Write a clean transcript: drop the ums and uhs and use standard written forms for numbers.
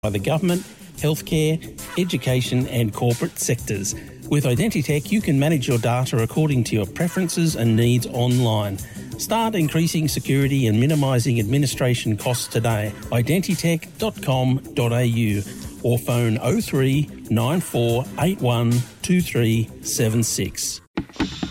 by the government, healthcare, education and corporate sectors. With Identitech, you can manage your data according to your preferences and needs online. Start increasing security and minimising administration costs today. Identitech.com.au or phone 03 94 81 2376.